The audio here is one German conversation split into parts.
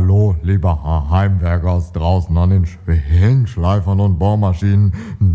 Hallo, lieber Heimwerkers draußen an den Schwingschleifern und Bohrmaschinen.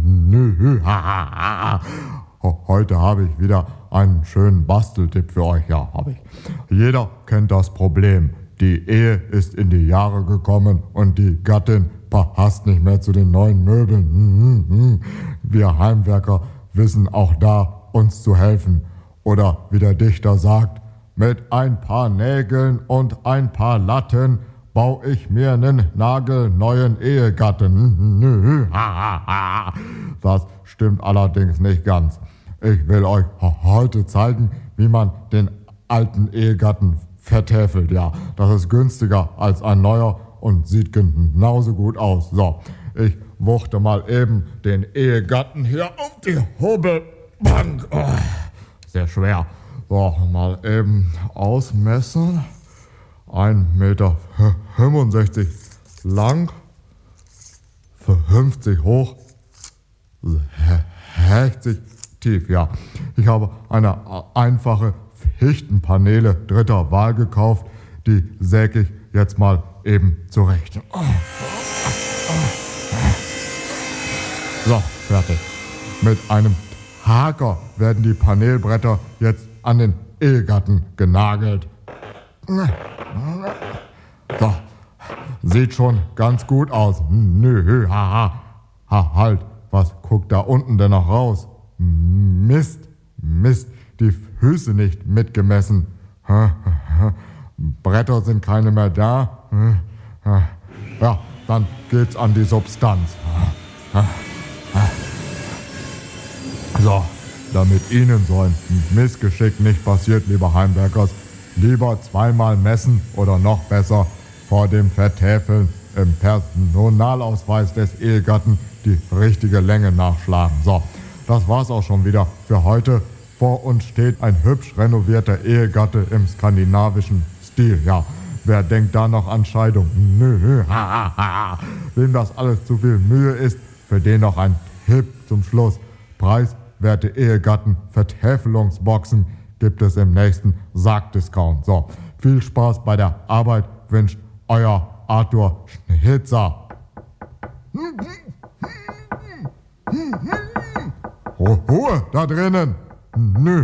Heute habe ich wieder einen schönen Basteltipp für euch. Ja, habe ich. Jeder kennt das Problem. Die Ehe ist in die Jahre gekommen und die Gattin passt nicht mehr zu den neuen Möbeln. Wir Heimwerker wissen auch da, uns zu helfen. Oder wie der Dichter sagt, mit ein paar Nägeln und ein paar Latten bau ich mir nen nagelneuen Ehegatten. Das stimmt allerdings nicht ganz. Ich will euch heute zeigen, wie man den alten Ehegatten vertäfelt. Ja, das ist günstiger als ein neuer und sieht genauso gut aus. So, ich wuchte mal eben den Ehegatten hier auf die Hobelbank. Oh, sehr schwer. So, mal eben ausmessen. 1,65 Meter lang, 50 hoch, 60 tief. Ja, ich habe eine einfache Fichtenpaneele dritter Wahl gekauft. Die säge ich jetzt mal eben zurecht. So, fertig. Mit einem Haker werden die Paneelbretter jetzt an den Ehegatten genagelt. So, sieht schon ganz gut aus. Nö, halt, was guckt da unten denn noch raus? Mist, die Füße nicht mitgemessen. Bretter sind keine mehr da. Ja, dann geht's an die Substanz. So, damit Ihnen so ein Missgeschick nicht passiert, liebe Heimwerkers, lieber zweimal messen oder noch besser vor dem Vertäfeln im Personalausweis des Ehegatten die richtige Länge nachschlagen. So, das war's auch schon wieder für heute. Vor uns steht ein hübsch renovierter Ehegatte im skandinavischen Stil. Ja, wer denkt da noch an Scheidung? Nö, wem das alles zu viel Mühe ist, für den noch ein Tipp zum Schluss. Preiswerte Ehegatten Vertäfelungsboxen gibt es im nächsten Sargdiscount. So, viel Spaß bei der Arbeit wünscht euer Arthur Schnitzer. Ruhe da drinnen. Nö.